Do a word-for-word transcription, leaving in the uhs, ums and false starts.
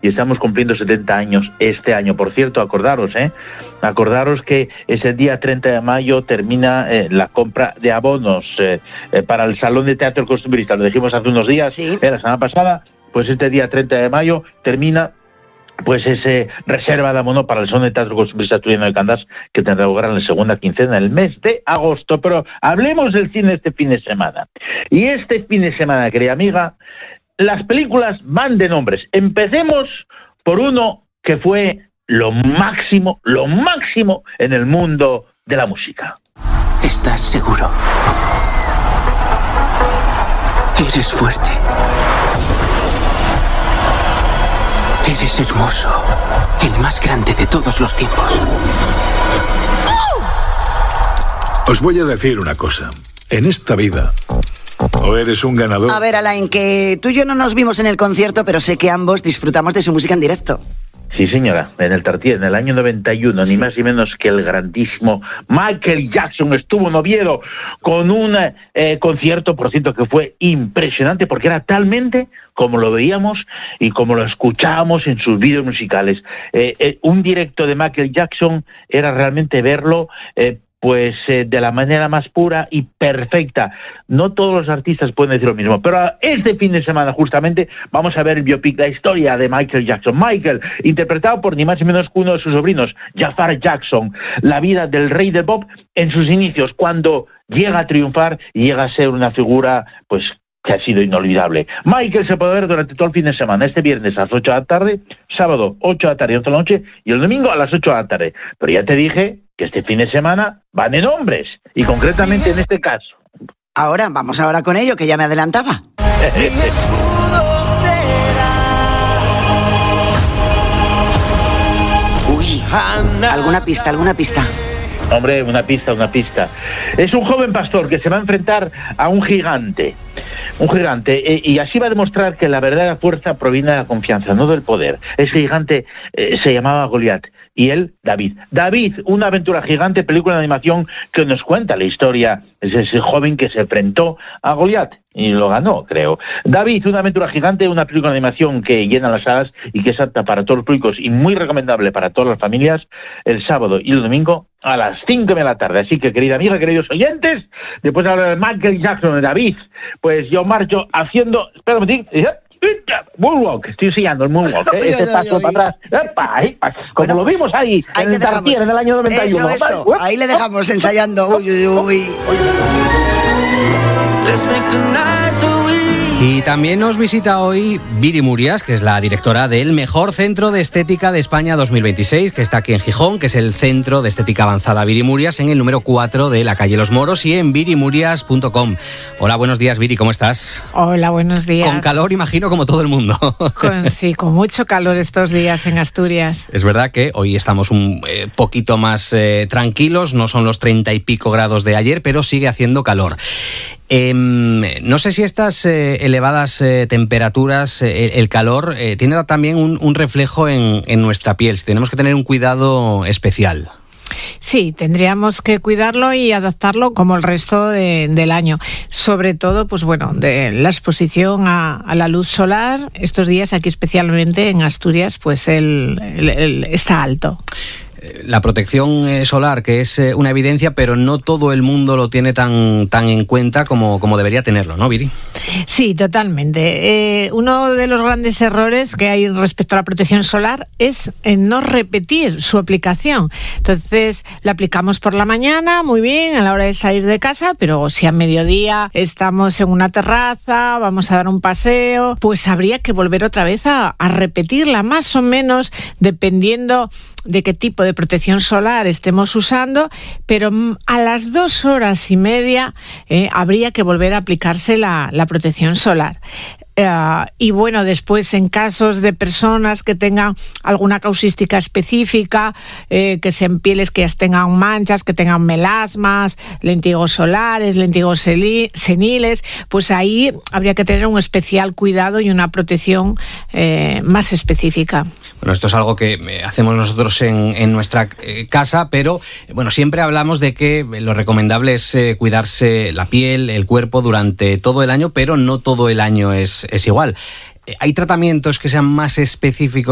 y estamos cumpliendo setenta años este año. Por cierto, acordaros, ¿eh? Acordaros que ese día treinta de mayo termina eh, la compra de abonos eh, eh, para el Salón de Teatro Costumbrista. Lo dijimos hace unos días, ¿Sí? eh, la semana pasada, pues este día treinta de mayo termina pues ese reserva de abono para el Salón de Teatro Costumbrista Asturiano de Candás, que tendrá lugar en la segunda quincena del mes de agosto. Pero hablemos del cine este fin de semana. Y este fin de semana, querida amiga, las películas van de nombres. Empecemos por uno que fue lo máximo, lo máximo en el mundo de la música. ¿Estás seguro? Eres fuerte. Eres hermoso. El más grande de todos los tiempos. Os voy a decir una cosa. En esta vida, o eres un ganador... A ver, Alain, que tú y yo no nos vimos en el concierto, pero sé que ambos disfrutamos de su música en directo. Sí, señora, en el Tartier, en el año noventa y uno, sí. Ni más ni menos que el grandísimo Michael Jackson estuvo en Oviedo con un eh, concierto, por cierto, que fue impresionante, porque era talmente como lo veíamos y como lo escuchábamos en sus vídeos musicales. Eh, eh, un directo de Michael Jackson era realmente verlo eh, pues eh, de la manera más pura y perfecta. No todos los artistas pueden decir lo mismo, pero este fin de semana justamente vamos a ver el biopic, la historia de Michael Jackson. Michael, interpretado por ni más ni menos que uno de sus sobrinos, Jafar Jackson, la vida del rey del pop en sus inicios, cuando llega a triunfar y llega a ser una figura, pues, que ha sido inolvidable. Michael se puede ver durante todo el fin de semana, este viernes a las ocho de la tarde, sábado ocho de la tarde y otra de la noche, y el domingo a las ocho de la tarde. Pero ya te dije que este fin de semana van en hombres, y concretamente en este caso. Ahora, vamos ahora con ello, que ya me adelantaba. Uy, alguna pista, alguna pista. Hombre, una pista, una pista. Es un joven pastor que se va a enfrentar a un gigante. Un gigante. Eh, y así va a demostrar que la verdadera fuerza proviene de la confianza, no del poder. Ese gigante eh, se llamaba Goliat. Y él, David. David, una aventura gigante, película de animación que nos cuenta la historia. Es ese joven que se enfrentó a Goliat y lo ganó, creo. David, una aventura gigante, una película de animación que llena las salas y que es apta para todos los públicos y muy recomendable para todas las familias, el sábado y el domingo a las cinco de la tarde. Así que, querida amiga, queridos oyentes, después de hablar de Michael Jackson, de David, pues yo marcho haciendo... Espera un momentito. Moonwalk, estoy enseñando el moonwalk, ¿eh? Ese paso para atrás, ¡epa! Epa, como bueno, lo pues, vimos ahí, en el Tartier, en el año noventa y uno. Eso, eso, ahí le dejamos ensayando. Uy, uy, uy. Y también nos visita hoy Viri Murias, que es la directora del mejor centro de estética de España dos mil veintiséis, que está aquí en Gijón, que es el Centro de Estética Avanzada Viri Murias, en el número cuatro de la calle Los Moros y en viri murias punto com. Hola, buenos días, Viri, ¿cómo estás? Hola, buenos días. Con calor, imagino, como todo el mundo. Con, sí, con mucho calor estos días en Asturias. Es verdad que hoy estamos un eh, poquito más eh, tranquilos, no son los treinta y pico grados de ayer, pero sigue haciendo calor. Eh, no sé si estas eh, elevadas eh, temperaturas, eh, el calor, eh, tiene también un, un reflejo en, en nuestra piel. Si tenemos que tener un cuidado especial. Sí, tendríamos que cuidarlo y adaptarlo como el resto de, del año. Sobre todo, pues bueno, de la exposición a, a la luz solar. Estos días aquí especialmente en Asturias, pues el, el, el está alto. La protección solar, que es una evidencia, pero no todo el mundo lo tiene tan, tan en cuenta como, como debería tenerlo, ¿no, Viri? Sí, totalmente. Eh, uno de los grandes errores que hay respecto a la protección solar es no repetir su aplicación. Entonces, la aplicamos por la mañana, muy bien, a la hora de salir de casa, pero si a mediodía estamos en una terraza, vamos a dar un paseo, pues habría que volver otra vez a, a repetirla, más o menos, dependiendo de qué tipo de protección solar estemos usando, pero a las dos horas y media eh, habría que volver a aplicarse la, la protección solar. Uh, y bueno, después en casos de personas que tengan alguna causística específica, eh, que sean pieles que ya tengan manchas, que tengan melasmas, lentigos solares, lentigos seniles, pues ahí habría que tener un especial cuidado y una protección eh, más específica. Bueno, esto es algo que hacemos nosotros en, en nuestra eh, casa, pero bueno, siempre hablamos de que lo recomendable es eh, cuidarse la piel, el cuerpo durante todo el año, pero no todo el año es es igual. ¿Hay tratamientos que sean más específicos